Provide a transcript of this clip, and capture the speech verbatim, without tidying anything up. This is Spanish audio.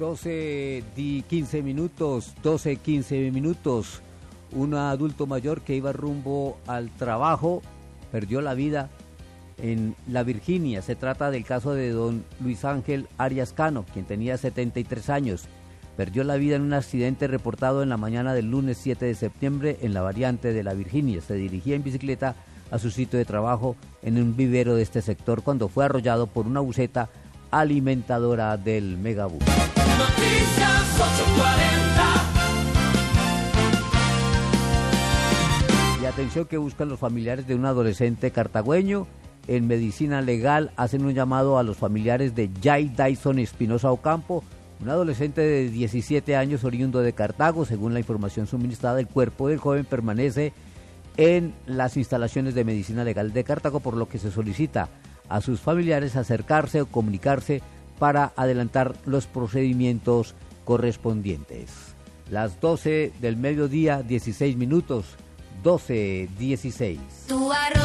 doce y quince minutos, doce quince minutos. Un adulto mayor que iba rumbo al trabajo perdió la vida en La Virginia. Se trata del caso de don Luis Ángel Arias Cano, quien tenía setenta y tres años. Perdió la vida en un accidente reportado en la mañana del lunes siete de septiembre en la variante de La Virginia. Se dirigía en bicicleta a su sitio de trabajo en un vivero de este sector cuando fue arrollado por una buseta alimentadora del megabús. Noticias ocho cuarenta. Y atención que buscan los familiares de un adolescente cartagüeño. En Medicina Legal hacen un llamado a los familiares de Jay Dyson Espinosa Ocampo, un adolescente de diecisiete años oriundo de Cartago. Según la información suministrada, el cuerpo del joven permanece en las instalaciones de Medicina Legal de Cartago, por lo que se solicita a sus familiares acercarse o comunicarse para adelantar los procedimientos correspondientes. Las doce del mediodía, dieciséis minutos, doce dieciséis.